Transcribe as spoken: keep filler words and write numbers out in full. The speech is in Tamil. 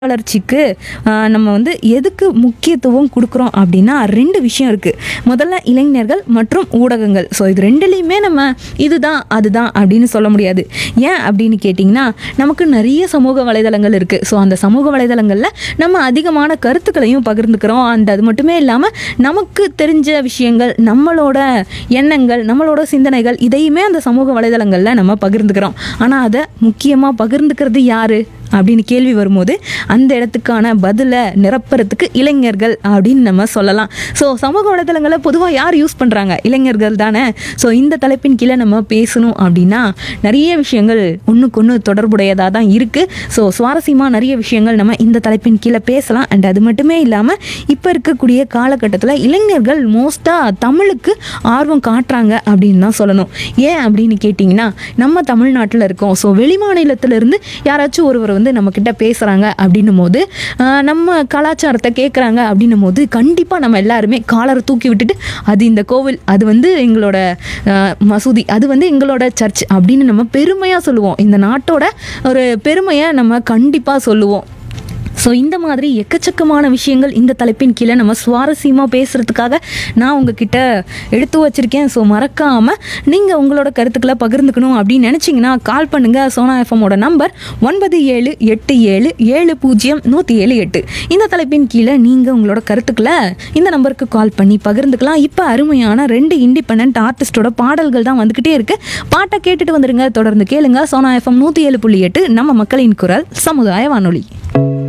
வளர்ச்சிக்கு ஆஹ், நம்ம வந்து எதுக்கு முக்கியத்துவம் கொடுக்குறோம் அப்படின்னா ரெண்டு விஷயம் இருக்குது. முதல்ல இளைஞர்கள் மற்றும் ஊடகங்கள். ஸோ இது ரெண்டுலேயுமே நம்ம இதுதான் அதுதான் அப்படின்னு சொல்ல முடியாது. ஏன் அப்படின்னு கேட்டிங்கன்னா நமக்கு நிறைய சமூக வலைதளங்கள் இருக்குது. ஸோ அந்த சமூக வலைதளங்களில் நம்ம அதிகமான கருத்துக்களையும் பகிர்ந்துக்கிறோம். அந்த அது மட்டுமே இல்லாமல் நமக்கு தெரிஞ்ச விஷயங்கள், நம்மளோட எண்ணங்கள், நம்மளோட சிந்தனைகள் இதையுமே அந்த சமூக வலைதளங்களில் நம்ம பகிர்ந்துக்கிறோம். ஆனால் அதை முக்கியமாக பகிர்ந்துக்கிறது யாரு அப்படின்னு கேள்வி வரும்போது அந்த இடத்துக்கான பதிலை நிரப்புறதுக்கு இளைஞர்கள் அப்படின்னு நம்ம சொல்லலாம். ஸோ சமூக வலைதளங்களை பொதுவாக யார் யூஸ் பண்ணுறாங்க? இளைஞர்கள் தானே. ஸோ இந்த தலைப்பின் கீழே நம்ம பேசணும் அப்படின்னா நிறைய விஷயங்கள் ஒன்றுக்கு ஒன்று தொடர்புடையதாக தான் இருக்குது. ஸோ சுவாரஸ்யமாக நிறைய விஷயங்கள் நம்ம இந்த தலைப்பின் கீழே பேசலாம். அண்ட் அது மட்டுமே இல்லாமல் இப்போ இருக்கக்கூடிய காலகட்டத்தில் இளைஞர்கள் மோஸ்ட்டாக தமிழுக்கு ஆர்வம் காட்டுறாங்க அப்படின்னு தான் சொல்லணும். ஏன் அப்படின்னு கேட்டிங்கன்னா நம்ம தமிழ்நாட்டில் இருக்கோம். ஸோ வெளி மாநிலத்திலிருந்து யாராச்சும் ஒருவர் வந்து நம்ம கிட்ட பேசுகிறாங்க அப்படின்னும் போது ஆஹ், நம்ம கலாச்சாரத்தை கேட்குறாங்க அப்படின்னும் போது கண்டிப்பாக நம்ம எல்லாருமே காலரை தூக்கி விட்டுட்டு அது இந்த கோவில், அது வந்து எங்களோட ஆஹ், மசூதி, அது வந்து எங்களோட சர்ச் அப்படின்னு நம்ம பெருமையாக சொல்லுவோம். இந்த நாட்டோட ஒரு பெருமையை நம்ம கண்டிப்பாக சொல்லுவோம். ஸோ இந்த மாதிரி எக்கச்சக்கமான விஷயங்கள் இந்த தலைப்பின் கீழே நம்ம சுவாரஸ்யமாக பேசுகிறதுக்காக நான் உங்ககிட்ட எடுத்து வச்சுருக்கேன். ஸோ மறக்காமல் நீங்கள் உங்களோட கருத்துக்களை பகிர்ந்துக்கணும் அப்படின்னு நினச்சிங்கன்னா கால் பண்ணுங்கள். சோனா எஃப்எம்மோட நம்பர் ஒன்பது ஏழு எட்டு ஏழு ஏழு பூஜ்ஜியம் நூற்றி ஏழு எட்டு. இந்த தலைப்பின் கீழே நீங்கள் உங்களோட கருத்துக்களை இந்த நம்பருக்கு கால் பண்ணி பகிர்ந்துக்கலாம். இப்போ அருமையான ரெண்டு இண்டிபெண்ட் ஆர்டிஸ்டோட பாடல்கள் தான் வந்துக்கிட்டே இருக்குது. பாட்டை கேட்டுட்டு வந்துடுங்க. தொடர்ந்து கேளுங்க. சோனா எஃப்எம் நூற்றி ஏழு புள்ளி எட்டு நம்ம மக்களின் குரல் சமுதாய வானொலி.